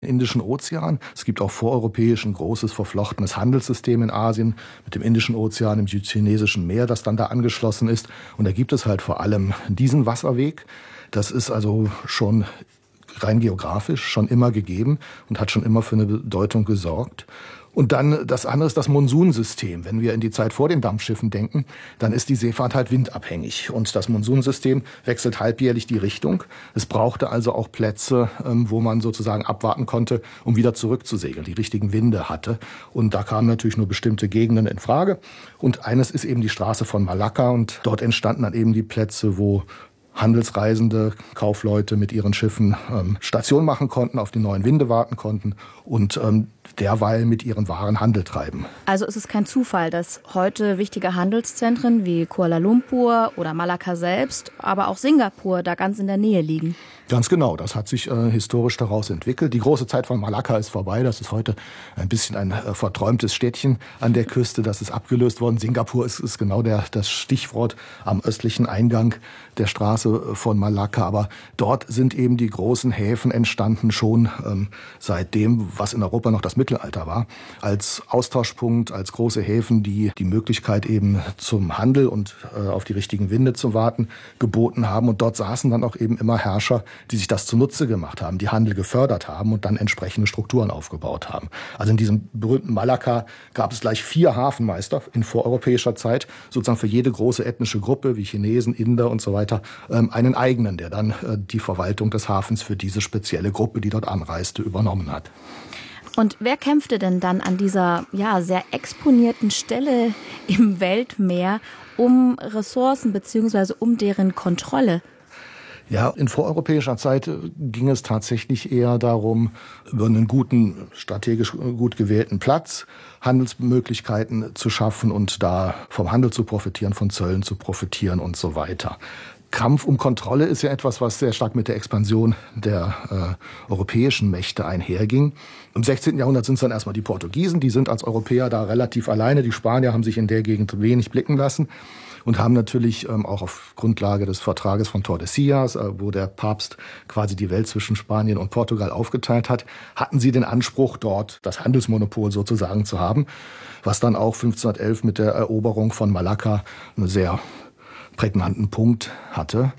Indischen Ozean. Es gibt auch voreuropäisch ein großes verflochtenes Handelssystem in Asien mit dem Indischen Ozean, im Südchinesischen Meer, das dann da angeschlossen ist. Und da gibt es halt vor allem diesen Wasserweg. Das ist also schon rein geografisch schon immer gegeben und hat schon immer für eine Bedeutung gesorgt. Und dann das andere ist das Monsunsystem. Wenn wir in die Zeit vor den Dampfschiffen denken, dann ist die Seefahrt halt windabhängig. Und das Monsunsystem wechselt halbjährlich die Richtung. Es brauchte also auch Plätze, wo man sozusagen abwarten konnte, um wieder zurückzusegeln, die richtigen Winde hatte. Und da kamen natürlich nur bestimmte Gegenden in Frage. Und eines ist eben die Straße von Malakka. Und dort entstanden dann eben die Plätze, wo Handelsreisende, Kaufleute mit ihren Schiffen Station machen konnten, auf die neuen Winde warten konnten und derweil mit ihren Waren Handel treiben. Also ist es kein Zufall, dass heute wichtige Handelszentren wie Kuala Lumpur oder Malakka selbst, aber auch Singapur da ganz in der Nähe liegen? Ganz genau, das hat sich historisch daraus entwickelt. Die große Zeit von Malakka ist vorbei. Das ist heute ein bisschen ein verträumtes Städtchen an der Küste. Das ist abgelöst worden. Singapur ist genau das Stichwort am östlichen Eingang der Straße von Malakka. Aber dort sind eben die großen Häfen entstanden, schon seit dem, was in Europa noch das Mittelalter war, als Austauschpunkt, als große Häfen, die die Möglichkeit eben zum Handel und auf die richtigen Winde zu warten geboten haben. Und dort saßen dann auch eben immer Herrscher, die sich das zunutze gemacht haben, die Handel gefördert haben und dann entsprechende Strukturen aufgebaut haben. Also in diesem berühmten Malakka gab es gleich 4 Hafenmeister in voreuropäischer Zeit, sozusagen für jede große ethnische Gruppe wie Chinesen, Inder und so weiter, einen eigenen, der dann die Verwaltung des Hafens für diese spezielle Gruppe, die dort anreiste, übernommen hat. Und wer kämpfte denn dann an dieser sehr exponierten Stelle im Weltmeer um Ressourcen bzw. um deren Kontrolle? Ja, in voreuropäischer Zeit ging es tatsächlich eher darum, über einen guten, strategisch gut gewählten Platz Handelsmöglichkeiten zu schaffen und da vom Handel zu profitieren, von Zöllen zu profitieren und so weiter. Kampf um Kontrolle ist ja etwas, was sehr stark mit der Expansion der europäischen Mächte einherging. Im 16. Jahrhundert sind es dann erstmal die Portugiesen, die sind als Europäer da relativ alleine. Die Spanier haben sich in der Gegend wenig blicken lassen und haben natürlich auch auf Grundlage des Vertrages von Tordesillas, wo der Papst quasi die Welt zwischen Spanien und Portugal aufgeteilt hat, hatten sie den Anspruch, dort das Handelsmonopol sozusagen zu haben, was dann auch 1511 mit der Eroberung von Malakka eine sehr prägnanten Punkt hatte.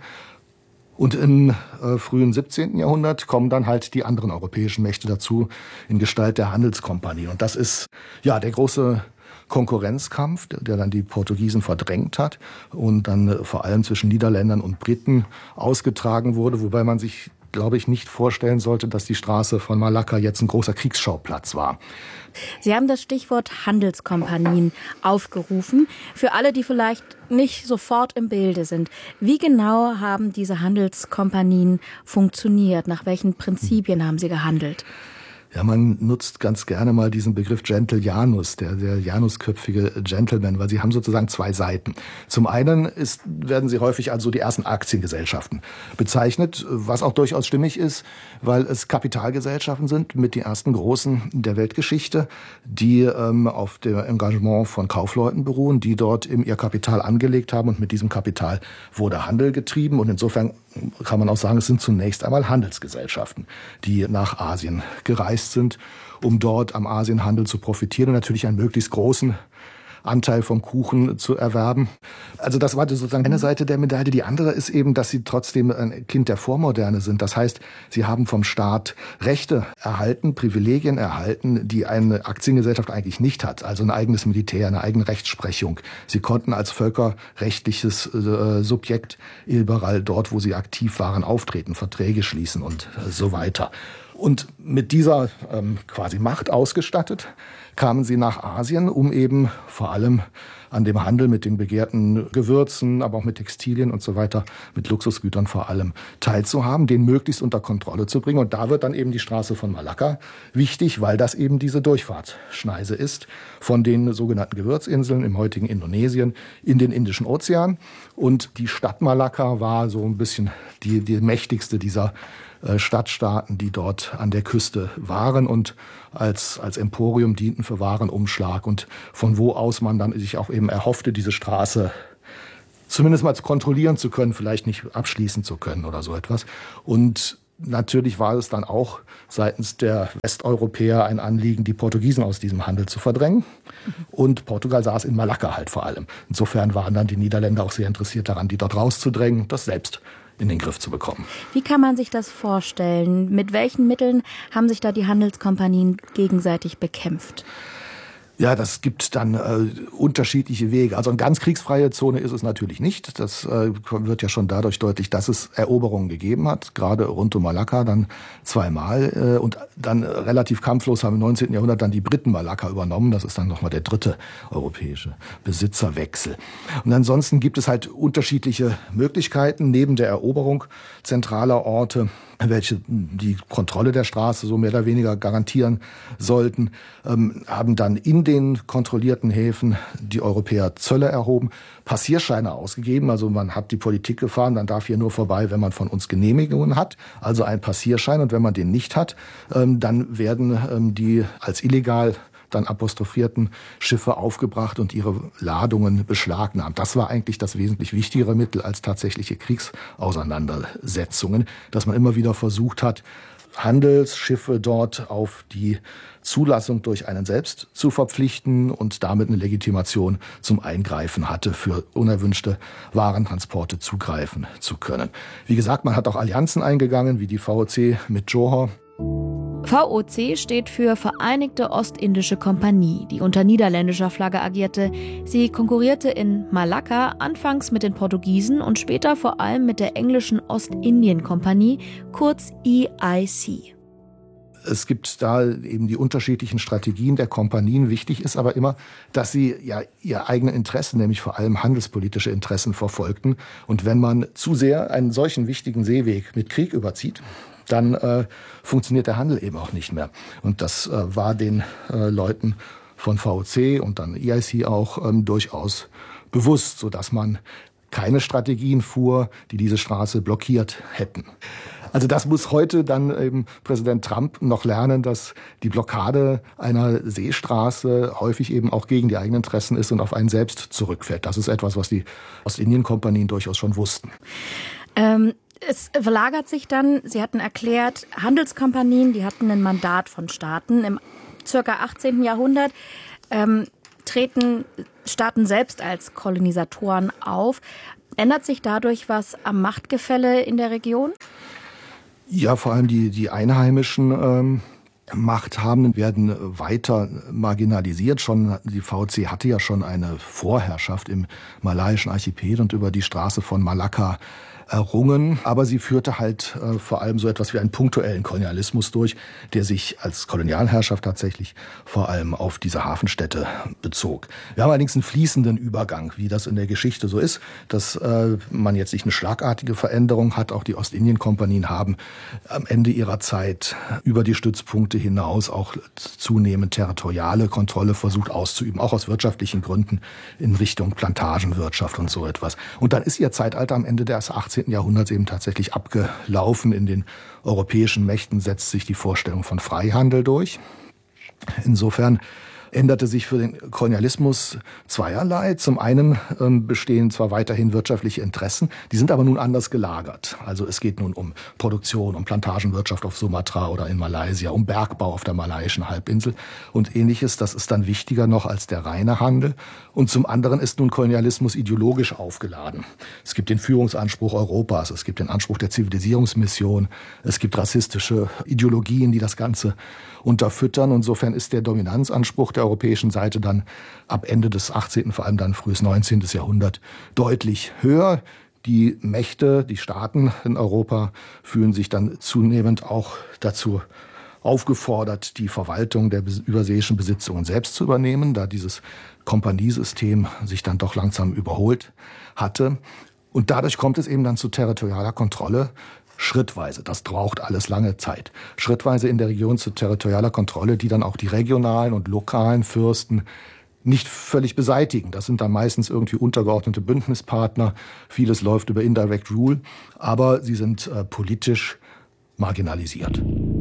Und im frühen 17. Jahrhundert kommen dann halt die anderen europäischen Mächte dazu in Gestalt der Handelskompanie. Und das ist ja der große Konkurrenzkampf, der dann die Portugiesen verdrängt hat und dann vor allem zwischen Niederländern und Briten ausgetragen wurde, wobei man sich, glaube ich, nicht vorstellen sollte, dass die Straße von Malakka jetzt ein großer Kriegsschauplatz war. Sie haben das Stichwort Handelskompanien aufgerufen. Für alle, die vielleicht nicht sofort im Bilde sind, wie genau haben diese Handelskompanien funktioniert? Nach welchen Prinzipien haben sie gehandelt? Ja, man nutzt ganz gerne mal diesen Begriff Gentle Janus, der janusköpfige Gentleman, weil sie haben sozusagen 2 Seiten. Zum einen werden sie häufig als so die ersten Aktiengesellschaften bezeichnet, was auch durchaus stimmig ist, weil es Kapitalgesellschaften sind mit die ersten großen der Weltgeschichte, die auf dem Engagement von Kaufleuten beruhen, die dort ihr Kapital angelegt haben und mit diesem Kapital wurde Handel getrieben und insofern kann man auch sagen, es sind zunächst einmal Handelsgesellschaften, die nach Asien gereist sind, um dort am Asienhandel zu profitieren und natürlich einen möglichst großen Anteil vom Kuchen zu erwerben. Also das war sozusagen eine Seite der Medaille. Die andere ist eben, dass sie trotzdem ein Kind der Vormoderne sind. Das heißt, sie haben vom Staat Rechte erhalten, Privilegien erhalten, die eine Aktiengesellschaft eigentlich nicht hat. Also ein eigenes Militär, eine eigene Rechtsprechung. Sie konnten als völkerrechtliches Subjekt überall dort, wo sie aktiv waren, auftreten, Verträge schließen und so weiter. Und mit dieser quasi Macht ausgestattet kamen sie nach Asien, um eben vor allem an dem Handel mit den begehrten Gewürzen, aber auch mit Textilien und so weiter, mit Luxusgütern vor allem teilzuhaben, den möglichst unter Kontrolle zu bringen. Und da wird dann eben die Straße von Malakka wichtig, weil das eben diese Durchfahrtsschneise ist von den sogenannten Gewürzinseln im heutigen Indonesien in den Indischen Ozean. Und die Stadt Malakka war so ein bisschen die mächtigste dieser Stadtstaaten, die dort an der Küste waren und als Emporium dienten für Warenumschlag und von wo aus man dann sich auch eben erhoffte, diese Straße zumindest mal kontrollieren zu können, vielleicht nicht abschließen zu können oder so etwas. Und natürlich war es dann auch seitens der Westeuropäer ein Anliegen, die Portugiesen aus diesem Handel zu verdrängen. Und Portugal saß in Malakka halt vor allem. Insofern waren dann die Niederländer auch sehr interessiert daran, die dort rauszudrängen, das selbst in den Griff zu bekommen. Wie kann man sich das vorstellen? Mit welchen Mitteln haben sich da die Handelskompanien gegenseitig bekämpft? Ja, das gibt dann unterschiedliche Wege. Also eine ganz kriegsfreie Zone ist es natürlich nicht. Das wird ja schon dadurch deutlich, dass es Eroberungen gegeben hat, gerade rund um Malakka dann zweimal. Und dann relativ kampflos haben im 19. Jahrhundert dann die Briten Malakka übernommen. Das ist dann nochmal der dritte europäische Besitzerwechsel. Und ansonsten gibt es halt unterschiedliche Möglichkeiten neben der Eroberung zentraler Orte, welche die Kontrolle der Straße so mehr oder weniger garantieren sollten, haben dann in den kontrollierten Häfen die Europäer Zölle erhoben, Passierscheine ausgegeben. Also man hat die Politik gefahren, man darf hier nur vorbei, wenn man von uns Genehmigungen hat, also ein Passierschein. Und wenn man den nicht hat, dann werden die als illegal dann apostrophierten Schiffe aufgebracht und ihre Ladungen beschlagnahmt. Das war eigentlich das wesentlich wichtigere Mittel als tatsächliche Kriegsauseinandersetzungen, dass man immer wieder versucht hat, Handelsschiffe dort auf die Zulassung durch einen selbst zu verpflichten und damit eine Legitimation zum Eingreifen hatte, für unerwünschte Warentransporte zugreifen zu können. Wie gesagt, man hat auch Allianzen eingegangen, wie die VOC mit Johor. VOC steht für Vereinigte Ostindische Kompanie, die unter niederländischer Flagge agierte. Sie konkurrierte in Malakka anfangs mit den Portugiesen und später vor allem mit der englischen Ostindien-Kompanie, kurz EIC. Es gibt da eben die unterschiedlichen Strategien der Kompanien. Wichtig ist aber immer, dass sie ja ihre eigenen Interessen, nämlich vor allem handelspolitische Interessen, verfolgten. Und wenn man zu sehr einen solchen wichtigen Seeweg mit Krieg überzieht, dann funktioniert der Handel eben auch nicht mehr. Und das war den Leuten von VOC und dann EIC auch durchaus bewusst, sodass man keine Strategien fuhr, die diese Straße blockiert hätten. Also das muss heute dann eben Präsident Trump noch lernen, dass die Blockade einer Seestraße häufig eben auch gegen die eigenen Interessen ist und auf einen selbst zurückfällt. Das ist etwas, was die Ostindien-Kompanien durchaus schon wussten. Es verlagert sich dann, Sie hatten erklärt, Handelskompanien, die hatten ein Mandat von Staaten. Im circa 18. Jahrhundert treten Staaten selbst als Kolonisatoren auf. Ändert sich dadurch was am Machtgefälle in der Region? Ja, vor allem die einheimischen Machthabenden werden weiter marginalisiert. Schon die VOC hatte ja schon eine Vorherrschaft im malaiischen Archipel und über die Straße von Malakka errungen, aber sie führte halt vor allem so etwas wie einen punktuellen Kolonialismus durch, der sich als Kolonialherrschaft tatsächlich vor allem auf diese Hafenstädte bezog. Wir haben allerdings einen fließenden Übergang, wie das in der Geschichte so ist, dass man jetzt nicht eine schlagartige Veränderung hat. Auch die Ostindien-Kompanien haben am Ende ihrer Zeit über die Stützpunkte hinaus auch zunehmend territoriale Kontrolle versucht auszuüben, auch aus wirtschaftlichen Gründen in Richtung Plantagenwirtschaft und so etwas. Und dann ist ihr Zeitalter am Ende des 18. Jahrhunderts eben tatsächlich abgelaufen. In den europäischen Mächten setzt sich die Vorstellung von Freihandel durch. Insofern änderte sich für den Kolonialismus zweierlei. Zum einen bestehen zwar weiterhin wirtschaftliche Interessen, die sind aber nun anders gelagert. Also es geht nun um Produktion, um Plantagenwirtschaft auf Sumatra oder in Malaysia, um Bergbau auf der malaiischen Halbinsel und Ähnliches. Das ist dann wichtiger noch als der reine Handel. Und zum anderen ist nun Kolonialismus ideologisch aufgeladen. Es gibt den Führungsanspruch Europas, es gibt den Anspruch der Zivilisierungsmission, es gibt rassistische Ideologien, die das Ganze unterfüttern. Insofern ist der Dominanzanspruch der europäischen Seite dann ab Ende des 18., vor allem dann frühes 19. Jahrhundert deutlich höher. Die Mächte, die Staaten in Europa fühlen sich dann zunehmend auch dazu aufgefordert, die Verwaltung der überseeischen Besitzungen selbst zu übernehmen, da dieses Kompaniesystem sich dann doch langsam überholt hatte. Und dadurch kommt es eben dann zu territorialer Kontrolle, schrittweise. Das braucht alles lange Zeit. Schrittweise in der Region zu territorialer Kontrolle, die dann auch die regionalen und lokalen Fürsten nicht völlig beseitigen. Das sind dann meistens irgendwie untergeordnete Bündnispartner. Vieles läuft über Indirect Rule, aber sie sind politisch marginalisiert.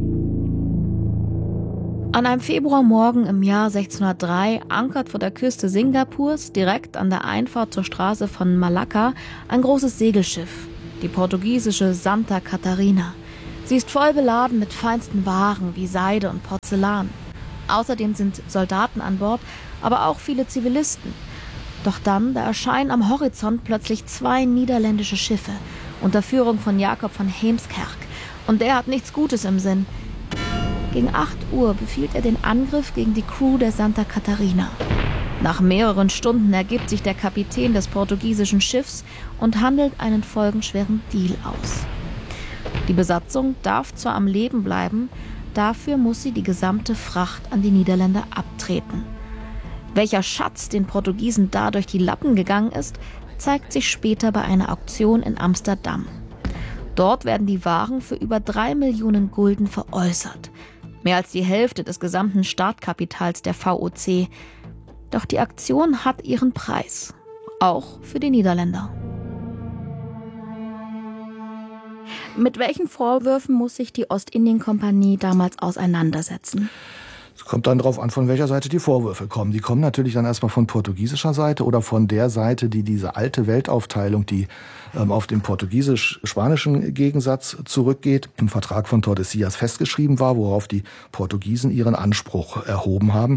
An einem Februarmorgen im Jahr 1603 ankert vor der Küste Singapurs, direkt an der Einfahrt zur Straße von Malakka, ein großes Segelschiff, die portugiesische Santa Catarina. Sie ist voll beladen mit feinsten Waren wie Seide und Porzellan. Außerdem sind Soldaten an Bord, aber auch viele Zivilisten. Doch dann, da erscheinen am Horizont plötzlich 2 niederländische Schiffe unter Führung von Jacob van Heemskerk. Und der hat nichts Gutes im Sinn. Gegen 8 Uhr befiehlt er den Angriff gegen die Crew der Santa Catarina. Nach mehreren Stunden ergibt sich der Kapitän des portugiesischen Schiffs und handelt einen folgenschweren Deal aus. Die Besatzung darf zwar am Leben bleiben, dafür muss sie die gesamte Fracht an die Niederländer abtreten. Welcher Schatz den Portugiesen da durch die Lappen gegangen ist, zeigt sich später bei einer Auktion in Amsterdam. Dort werden die Waren für über 3 Millionen Gulden veräußert. Mehr als die Hälfte des gesamten Startkapitals der VOC. Doch die Aktion hat ihren Preis. Auch für die Niederländer. Mit welchen Vorwürfen muss sich die Ostindien-Kompanie damals auseinandersetzen? Es kommt dann darauf an, von welcher Seite die Vorwürfe kommen. Die kommen natürlich dann erstmal von portugiesischer Seite oder von der Seite, die diese alte Weltaufteilung, die auf den portugiesisch-spanischen Gegensatz zurückgeht, im Vertrag von Tordesillas festgeschrieben war, worauf die Portugiesen ihren Anspruch erhoben haben,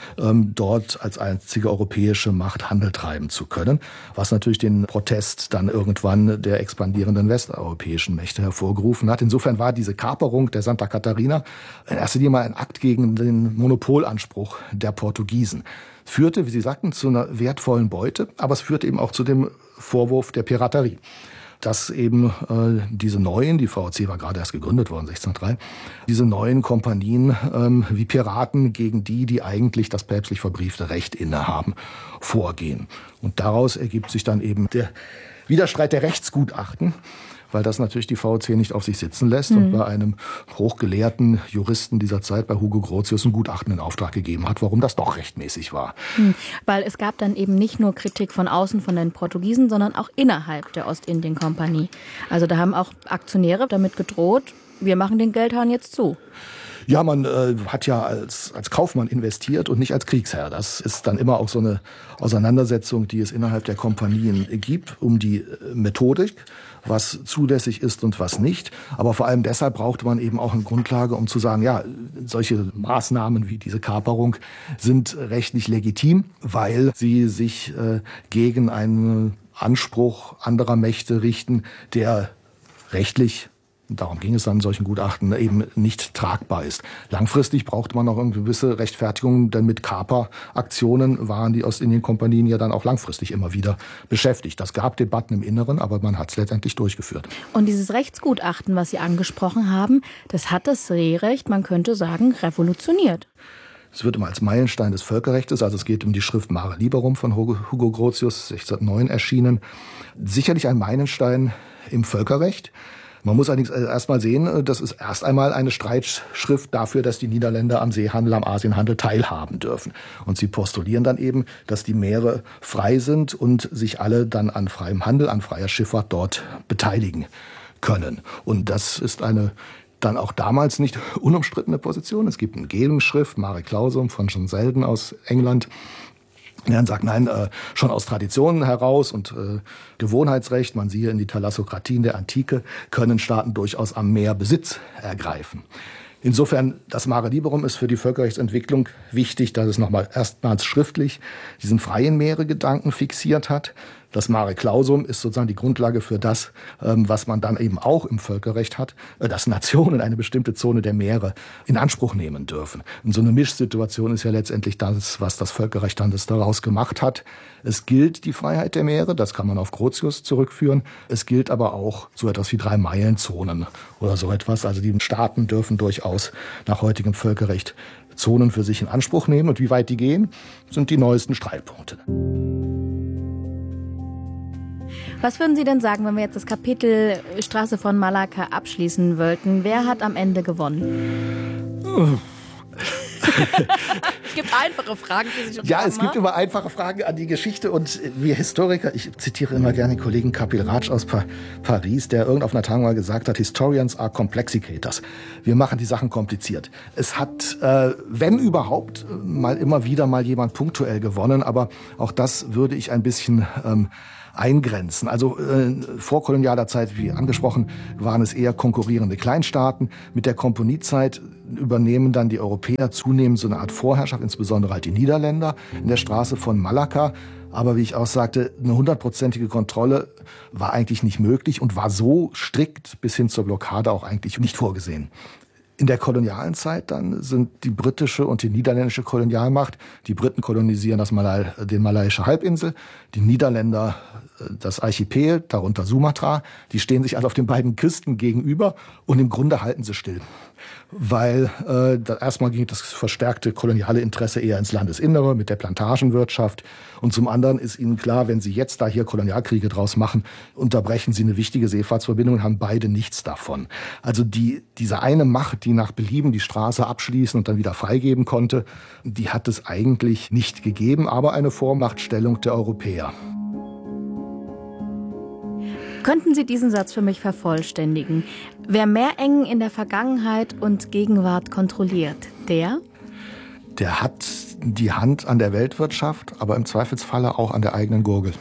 dort als einzige europäische Macht Handel treiben zu können, was natürlich den Protest dann irgendwann der expandierenden westeuropäischen Mächte hervorgerufen hat. Insofern war diese Kaperung der Santa Catarina in erster Linie mal ein Akt gegen den Monopolanspruch der Portugiesen. Führte, wie Sie sagten, zu einer wertvollen Beute, aber es führte eben auch zu dem Vorwurf der Piraterie. Dass eben diese neuen, die VOC war gerade erst gegründet worden, 1603, diese neuen Kompanien wie Piraten gegen die eigentlich das päpstlich verbriefte Recht innehaben, vorgehen. Und daraus ergibt sich dann eben der Widerstreit der Rechtsgutachten, weil das natürlich die VOC nicht auf sich sitzen lässt und bei einem hochgelehrten Juristen dieser Zeit, bei Hugo Grotius, ein Gutachten in Auftrag gegeben hat, warum das doch rechtmäßig war. Weil es gab dann eben nicht nur Kritik von außen von den Portugiesen, sondern auch innerhalb der Ostindien-Kompanie. Also da haben auch Aktionäre damit gedroht, wir machen den Geldhahn jetzt zu. Ja, man hat ja als Kaufmann investiert und nicht als Kriegsherr. Das ist dann immer auch so eine Auseinandersetzung, die es innerhalb der Kompanien gibt, um die Methodik, was zulässig ist und was nicht. Aber vor allem deshalb brauchte man eben auch eine Grundlage, um zu sagen, ja, solche Maßnahmen wie diese Kaperung sind rechtlich legitim, weil sie sich gegen einen Anspruch anderer Mächte richten, der rechtlich, darum ging es dann in solchen Gutachten, eben nicht tragbar ist. Langfristig brauchte man auch eine gewisse Rechtfertigung, denn mit Kaperaktionen waren die Ostindien-Kompanien ja dann auch langfristig immer wieder beschäftigt. Das gab Debatten im Inneren, aber man hat es letztendlich durchgeführt. Und dieses Rechtsgutachten, was Sie angesprochen haben, das hat das Seerecht, man könnte sagen, revolutioniert. Es wird immer als Meilenstein des Völkerrechts, also es geht um die Schrift Mare Liberum von Hugo Grotius, 1609 erschienen. Sicherlich ein Meilenstein im Völkerrecht. Man muss allerdings erst mal sehen, das ist erst einmal eine Streitschrift dafür, dass die Niederländer am Seehandel, am Asienhandel teilhaben dürfen. Und sie postulieren dann eben, dass die Meere frei sind und sich alle dann an freiem Handel, an freier Schifffahrt dort beteiligen können. Und das ist eine dann auch damals nicht unumstrittene Position. Es gibt eine Gegenschrift, Mare Clausum von John Selden aus England. Er sagt, nein, schon aus Traditionen heraus und Gewohnheitsrecht, man siehe in die Thalassokratien der Antike, können Staaten durchaus am Meer Besitz ergreifen. Insofern, das Mare Liberum ist für die Völkerrechtsentwicklung wichtig, dass es erstmals schriftlich diesen freien Meeregedanken fixiert hat. Das Mare Clausum ist sozusagen die Grundlage für das, was man dann eben auch im Völkerrecht hat, dass Nationen eine bestimmte Zone der Meere in Anspruch nehmen dürfen. Und so eine Mischsituation ist ja letztendlich das, was das Völkerrecht dann daraus gemacht hat. Es gilt die Freiheit der Meere, das kann man auf Grotius zurückführen. Es gilt aber auch so etwas wie 3-Meilen-Zonen oder so etwas. Also die Staaten dürfen durchaus nach heutigem Völkerrecht Zonen für sich in Anspruch nehmen. Und wie weit die gehen, sind die neuesten Streitpunkte. Was würden Sie denn sagen, wenn wir jetzt das Kapitel Straße von Malakka abschließen wollten? Wer hat am Ende gewonnen? Es gibt einfache Fragen, die sich Ja, es gibt immer einfache Fragen an die Geschichte. Und wir Historiker, ich zitiere immer gerne den Kollegen Kapil Raj aus Paris, der auf einer Tagung mal gesagt hat, Historians are complexicators. Wir machen die Sachen kompliziert. Es hat, wenn überhaupt, immer wieder mal jemand punktuell gewonnen. Aber auch das würde ich ein bisschen eingrenzen. Also vor kolonialer Zeit, wie angesprochen, waren es eher konkurrierende Kleinstaaten. Mit der Komponiezeit übernehmen dann die Europäer zunehmend so eine Art Vorherrschaft, insbesondere halt die Niederländer in der Straße von Malakka. Aber wie ich auch sagte, eine 100%ige Kontrolle war eigentlich nicht möglich und war so strikt bis hin zur Blockade auch eigentlich nicht vorgesehen. In der kolonialen Zeit dann sind die britische und die niederländische Kolonialmacht, die Briten kolonisieren die malaiische Halbinsel, die Niederländer das Archipel, darunter Sumatra, die stehen sich also auf den beiden Küsten gegenüber und im Grunde halten sie still. Weil erstmal ging das verstärkte koloniale Interesse eher ins Landesinnere mit der Plantagenwirtschaft. Und zum anderen ist ihnen klar, wenn sie jetzt da hier Kolonialkriege draus machen, unterbrechen sie eine wichtige Seefahrtsverbindung und haben beide nichts davon. Also diese eine Macht, die nach Belieben die Straße abschließen und dann wieder freigeben konnte, die hat es eigentlich nicht gegeben, aber eine Vormachtstellung der Europäer. Könnten Sie diesen Satz für mich vervollständigen? Wer Meerengen in der Vergangenheit und Gegenwart kontrolliert, der hat die Hand an der Weltwirtschaft, aber im Zweifelsfalle auch an der eigenen Gurgel.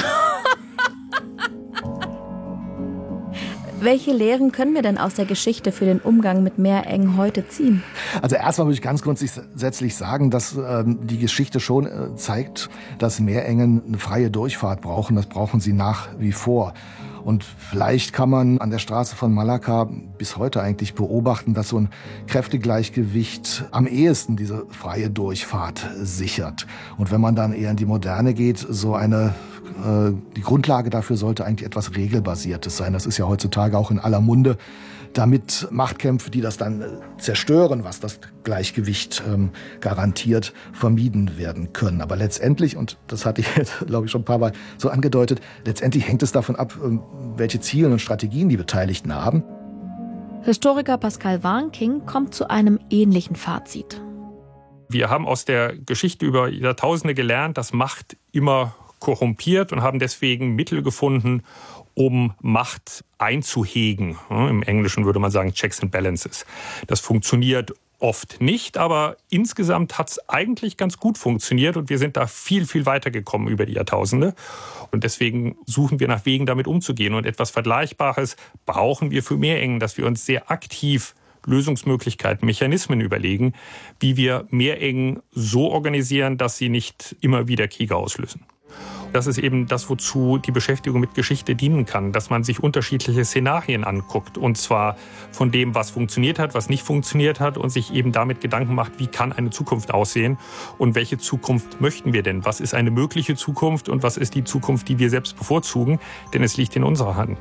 Welche Lehren können wir denn aus der Geschichte für den Umgang mit Meerengen heute ziehen? Also erstmal würde ich ganz grundsätzlich sagen, dass die Geschichte schon zeigt, dass Meerengen eine freie Durchfahrt brauchen. Das brauchen sie nach wie vor. Und vielleicht kann man an der Straße von Malakka bis heute eigentlich beobachten, dass so ein Kräftegleichgewicht am ehesten diese freie Durchfahrt sichert. Und wenn man dann eher in die Moderne geht, die Grundlage dafür sollte eigentlich etwas Regelbasiertes sein. Das ist ja heutzutage auch in aller Munde, damit Machtkämpfe, die das dann zerstören, was das Gleichgewicht garantiert, vermieden werden können. Aber letztendlich, und das hatte ich jetzt, glaube ich, schon ein paar Mal so angedeutet, letztendlich hängt es davon ab, welche Ziele und Strategien die Beteiligten haben. Historiker Pascal Warnking kommt zu einem ähnlichen Fazit. Wir haben aus der Geschichte über Jahrtausende gelernt, dass Macht immer korrumpiert und haben deswegen Mittel gefunden, um Macht einzuhegen. Im Englischen würde man sagen Checks and Balances. Das funktioniert oft nicht, aber insgesamt hat es eigentlich ganz gut funktioniert und wir sind da viel, viel weiter gekommen über die Jahrtausende. Und deswegen suchen wir nach Wegen, damit umzugehen. Und etwas Vergleichbares brauchen wir für Meerengen, dass wir uns sehr aktiv Lösungsmöglichkeiten, Mechanismen überlegen, wie wir Meerengen so organisieren, dass sie nicht immer wieder Kriege auslösen. Das ist eben das, wozu die Beschäftigung mit Geschichte dienen kann, dass man sich unterschiedliche Szenarien anguckt. Und zwar von dem, was funktioniert hat, was nicht funktioniert hat und sich eben damit Gedanken macht, wie kann eine Zukunft aussehen und welche Zukunft möchten wir denn? Was ist eine mögliche Zukunft und was ist die Zukunft, die wir selbst bevorzugen? Denn es liegt in unserer Hand.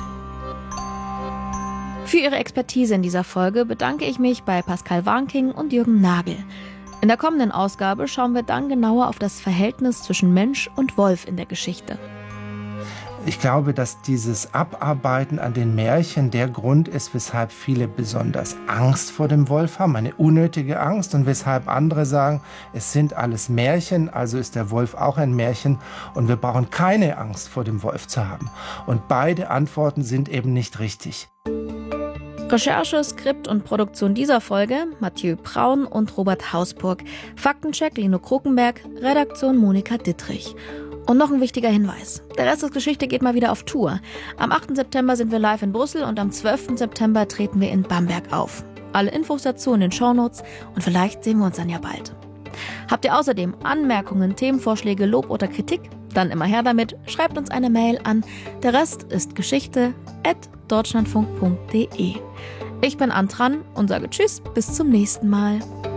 Für Ihre Expertise in dieser Folge bedanke ich mich bei Pascal Warnking und Jürgen Nagel. In der kommenden Ausgabe schauen wir dann genauer auf das Verhältnis zwischen Mensch und Wolf in der Geschichte. Ich glaube, dass dieses Abarbeiten an den Märchen der Grund ist, weshalb viele besonders Angst vor dem Wolf haben, eine unnötige Angst, und weshalb andere sagen, es sind alles Märchen, also ist der Wolf auch ein Märchen und wir brauchen keine Angst vor dem Wolf zu haben. Und beide Antworten sind eben nicht richtig. Recherche, Skript und Produktion dieser Folge Mathieu Braun und Robert Hausburg. Faktencheck Lino Krukenberg, Redaktion Monika Dittrich. Und noch ein wichtiger Hinweis. Der Rest des Geschichte geht mal wieder auf Tour. Am 8. September sind wir live in Brüssel und am 12. September treten wir in Bamberg auf. Alle Infos dazu in den Shownotes und vielleicht sehen wir uns dann ja bald. Habt ihr außerdem Anmerkungen, Themenvorschläge, Lob oder Kritik? Dann immer her damit. Schreibt uns eine Mail an derrestistgeschichte@deutschlandfunk.de. Ich bin Antran und sage Tschüss, bis zum nächsten Mal.